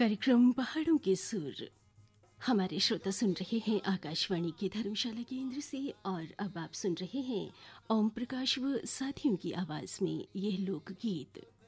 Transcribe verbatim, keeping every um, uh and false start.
कार्यक्रम पहाड़ों के सुर। हमारे श्रोता सुन रहे हैं आकाशवाणी के धर्मशाला केंद्र से और अब आप सुन रहे हैं ओम प्रकाश व साथियों की आवाज में यह लोकगीत।